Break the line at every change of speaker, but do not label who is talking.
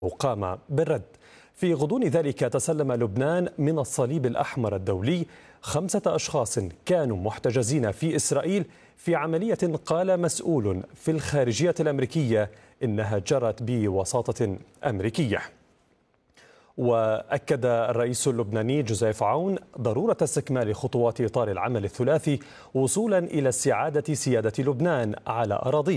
وقام بالرد. في غضون ذلك تسلم لبنان من الصليب الأحمر الدولي 5 أشخاص كانوا محتجزين في إسرائيل في عملية قال مسؤول في الخارجية الأمريكية إنها جرت بوساطة أمريكية. وأكد الرئيس اللبناني جوزيف عون ضرورة استكمال خطوات إطار العمل الثلاثي وصولا إلى استعادة سيادة لبنان على أراضيه.